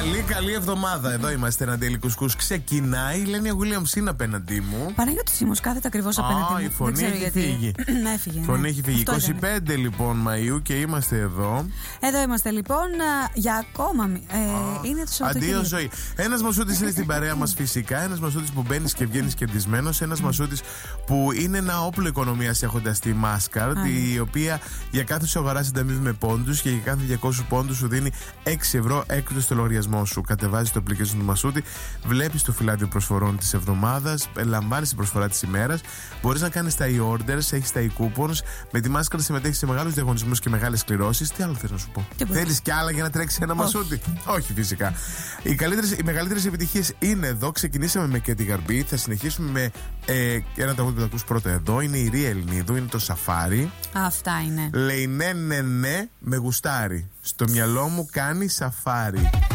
Καλή εβδομάδα. Εδώ είμαστε, Ναντέλη Κουσκούς. Ξεκινάει, λένε η Williams είναι απέναντι μου. Παναγιώτη Σίμος κάθεται ακριβώς απέναντι μου. Η φωνή έχει φύγει. Έφυγε. Η φωνή έχει φύγει. 25 λοιπόν Μαΐου και είμαστε εδώ. Εδώ είμαστε λοιπόν για ακόμα. Είναι το Σαββατοκύριακο. Αντίο ζωή. Ένας Μασούτης είναι στην παρέα μας φυσικά. Ένας Μασούτης που μπαίνεις και βγαίνεις κερδισμένος. Ένας Μασούτης που είναι ένα όπλο οικονομίας έχοντας τη Mastercard, η οποία για κάθε σου αγορά συνταμείβει με πόντους και για κάθε 200 πόντους σου δίνει 6 ευρώ έκπτωση στο λογαριασμό σου. Κατεβάζεις το application του Μασούτη, βλέπεις το φυλάδιο προσφορών της εβδομάδας, λαμβάνεις την προσφορά της ημέρας, μπορείς να κάνεις τα e-orders, έχεις τα e-coupons. Με τη Mastercard συμμετέχεις σε μεγάλους διαγωνισμούς και μεγάλες κληρώσεις. Τι άλλο θες να σου πω? Θέλεις κι άλλα για να τρέξεις ένα Μασούτη? Όχι, φυσικά. Οι μεγαλύτερες επιτυχίες είναι εδώ. Ξεκινήσαμε με Κέντι Γαρμπή, θα συνεχίσουμε με ένα τραγούδι που θα ακούσει πρώτα εδώ. Είναι η Ρία Ελληνίδου, είναι το Σαφάρι. Αυτά είναι. Λέει ναι, με γουστάρι. Στο μυαλό μου κάνει σαφάρι.